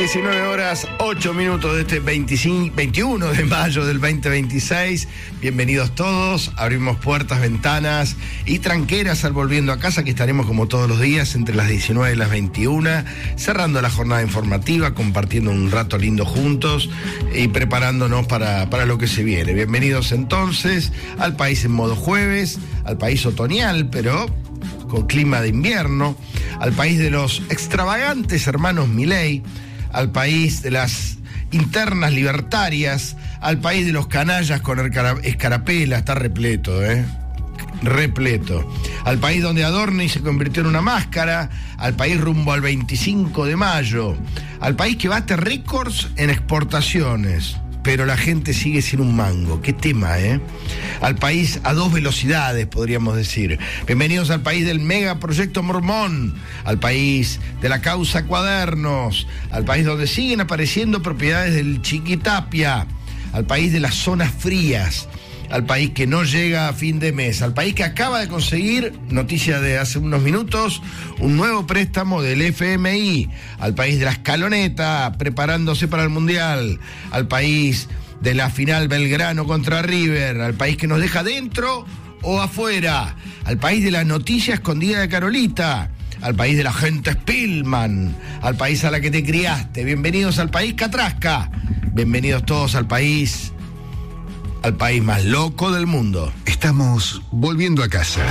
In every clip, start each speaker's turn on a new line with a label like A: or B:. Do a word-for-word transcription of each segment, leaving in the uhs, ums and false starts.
A: diecinueve horas, ocho minutos de este veinticinco, veintiuno de mayo del veinte veintiséis. Bienvenidos todos. Abrimos puertas, ventanas y tranqueras al Volviendo a Casa, que estaremos como todos los días entre las diecinueve y las veintiuna, cerrando la jornada informativa, compartiendo un rato lindo juntos y preparándonos para, para lo que se viene. Bienvenidos entonces al país en modo jueves, al país otoñal, pero con clima de invierno, al país de los extravagantes hermanos Milei, al país de las internas libertarias, al país de los canallas con escarapela, está repleto, ¿eh? Repleto. Al país donde Adorni se convirtió en una máscara, al país rumbo al veinticinco de mayo, al país que bate récords en exportaciones, pero la gente sigue sin un mango. Qué tema, ¿eh? Al país a dos velocidades, podríamos decir. Bienvenidos al país del megaproyecto Mormón, al país de la causa Cuadernos, al país donde siguen apareciendo propiedades del Chiquitapia, al país de las zonas frías, al país que no llega a fin de mes, al país que acaba de conseguir, noticia de hace unos minutos, un nuevo préstamo del F M I, al país de la escaloneta, preparándose para el Mundial, al país de la final Belgrano contra River, al país que nos deja dentro o afuera, al país de la noticia escondida de Carolita, al país de la gente Spillman, al país a la que te criaste. Bienvenidos al país Catrasca, bienvenidos todos al país... al país más loco del mundo.
B: Estamos volviendo a casa.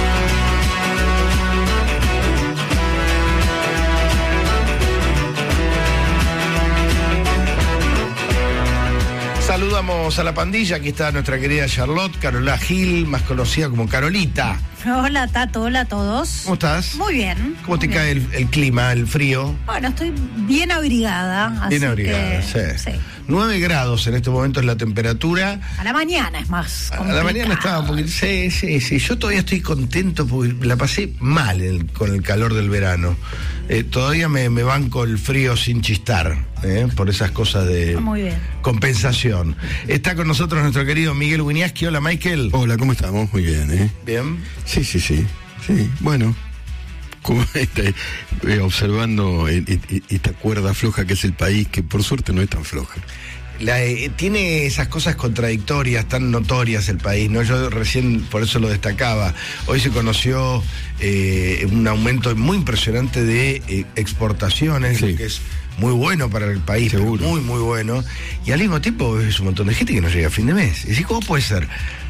A: Saludamos a la pandilla, aquí está nuestra querida Charlotte, Carola Gil, más conocida como Carolita.
C: Hola Tato, hola a todos.
A: ¿Cómo estás?
C: Muy bien.
A: ¿Cómo
C: muy
A: te
C: bien.
A: cae el, el clima, el frío?
C: Bueno, estoy bien abrigada. Así
A: Bien abrigada,
C: que,
A: sí.
C: sí.
A: nueve grados en este momento es la temperatura.
C: A la mañana es más
A: A la mañana estaba un poquito... Sí, sí, sí. Yo todavía estoy contento porque la pasé mal el, con el calor del verano. Eh, todavía me, me banco el frío sin chistar, eh, por esas cosas de
C: Muy bien.
A: compensación. Está con nosotros nuestro querido Miguel Winiaski. Hola, Michael.
B: Hola, ¿cómo estamos? Muy bien, ¿eh?
A: Bien.
B: Sí, sí, sí. Sí, bueno. Como este, eh, observando eh, eh, esta cuerda floja que es el país, que por suerte no es tan floja.
A: La, eh, tiene esas cosas contradictorias, tan notorias el país, ¿no? Yo recién por eso lo destacaba. Hoy se conoció eh, un aumento muy impresionante de eh, exportaciones,
B: sí.
A: Lo que es muy bueno para el país,
B: seguro.
A: Muy, muy bueno. Y al mismo tiempo es un montón de gente que no llega a fin de mes. Y decís, ¿cómo puede ser?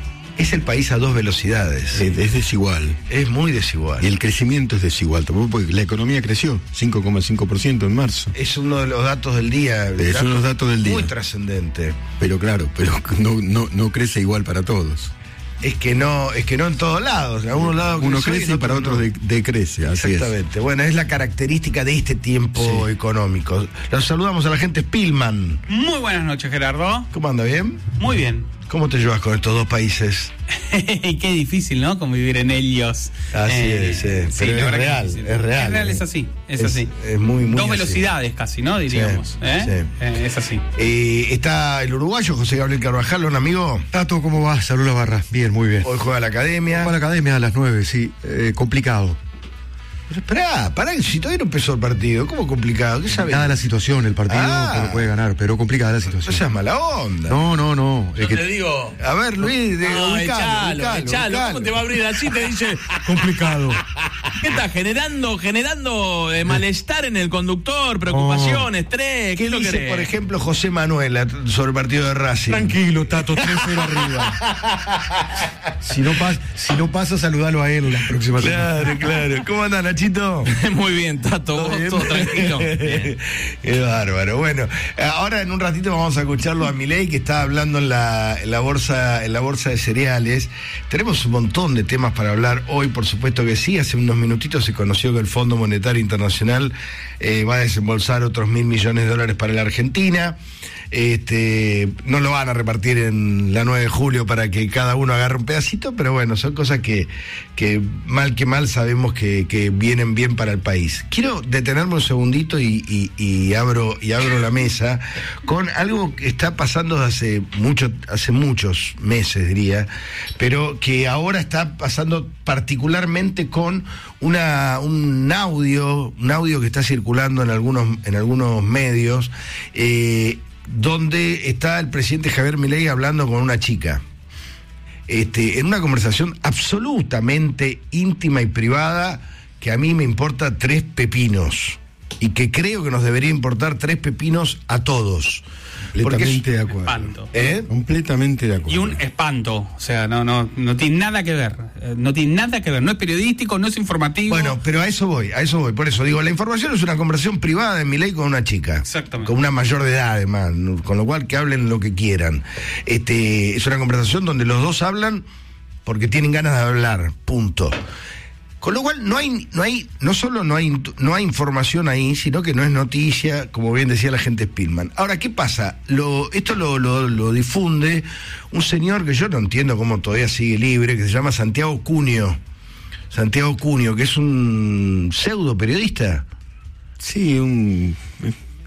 A: Es el país a dos velocidades.
B: Es, es desigual.
A: Es muy desigual.
B: Y el crecimiento es desigual, tampoco porque la economía creció cinco coma cinco por ciento en marzo.
A: Es uno de los datos del día.
B: Eh, son los datos del día.
A: Muy trascendente.
B: Pero claro, pero no, no, no crece igual para todos.
A: Es que no, es que no en todos lados. En algunos lados
B: uno
A: crece
B: crece y para otros
A: no.
B: de, decrece. Así
A: Exactamente. Es. Bueno, es la característica de este tiempo
B: sí.
A: económico. Los saludamos a la gente Spillman.
D: Muy buenas noches, Gerardo.
A: ¿Cómo anda? ¿Bien?
D: Muy bien.
A: ¿Cómo te llevas con estos dos países?
D: Qué difícil, ¿no? Convivir en ellos.
A: Así
D: eh,
A: es, sí.
D: sí,
A: Pero
D: la
A: es
D: verdad
A: real,
D: que sí.
A: es real.
D: Es real,
A: eh.
D: es así, es,
A: es
D: así.
A: Es muy, muy
D: Dos
A: así.
D: velocidades casi, ¿no? Diríamos.
A: Sí,
D: ¿eh?
A: sí.
D: Eh, es así.
A: Eh, está el uruguayo José Gabriel Carvajal, un amigo.
E: Tato, ¿cómo va? Salud la barra. Bien, muy bien.
A: Hoy juega a la academia.
E: Va a la academia a las nueve, sí. Eh, complicado.
A: Pero esperá, pará, si todavía no empezó el partido, ¿cómo complicado? ¿Qué sabes?
E: Dada la situación, el partido
A: Ah.
E: pero puede ganar, pero complicada la
A: No
E: situación.
A: seas mala onda.
E: No, no, no.
D: Yo
E: Es que
D: te digo.
A: A ver, Luis, de,
D: No,
A: ubicalo,
D: echalo,
A: ubicalo,
D: echalo.
A: ubicalo.
D: ¿Cómo te va a abrir así? Te dice.
E: complicado.
D: ¿Qué está generando, generando eh, malestar en el conductor, preocupación, estrés? ¿Qué,
A: ¿Qué
D: es lo que
A: dice, por ejemplo, José Manuel sobre el partido de Racing?
E: Tranquilo, Tato, tres cero arriba. Si no, pas, si no pasa, saludalo a él la próxima semana.
A: Claro, claro. ¿Cómo anda, Nachito?
D: Muy bien, Tato,
A: ¿Todo
D: vos
A: bien?
D: todo tranquilo. Bien.
A: Qué bárbaro. Bueno, ahora en un ratito vamos a escucharlo a Milei, que está hablando en la, en la bolsa, en la bolsa de cereales. Tenemos un montón de temas para hablar hoy, por supuesto que sí. Hace unos minutitos se conoció que el Fondo Monetario Internacional eh, va a desembolsar otros mil millones de dólares para la Argentina. Este, no lo van a repartir en la nueve de julio para que cada uno agarre un pedacito, pero bueno, son cosas que, que mal que mal sabemos que, que vienen bien para el país. Quiero detenerme un segundito y, y, y abro y abro la mesa con algo que está pasando hace mucho, hace muchos meses, diría, pero que ahora está pasando particularmente con una un audio, un audio que está circulando en algunos, en algunos medios, eh, donde está el presidente Javier Milei hablando con una chica. Este, en una conversación absolutamente íntima y privada que a mí me importa tres pepinos y que creo que nos debería importar tres pepinos a todos.
B: Completamente de acuerdo.
F: Espanto.
A: ¿Eh?
B: Completamente de acuerdo.
F: Y un espanto, o sea, no, no, no tiene nada que ver, eh, no tiene nada que ver, no es periodístico, no es informativo.
A: Bueno, pero a eso voy, a eso voy, por eso digo, la información es una conversación privada de Milei con una chica.
F: Exactamente.
A: Con una mayor de edad, además, con lo cual que hablen lo que quieran. Este, es una conversación donde los dos hablan porque tienen ganas de hablar, punto. Con lo cual no hay, no hay, no solo no hay, no hay información ahí, sino que no es noticia, como bien decía la gente Spillman. Ahora, ¿qué pasa? Lo, esto lo, lo, lo difunde un señor que yo no entiendo cómo todavía sigue libre, que se llama Santiago Cunio. Santiago Cunio, que es un pseudo periodista.
B: Sí, un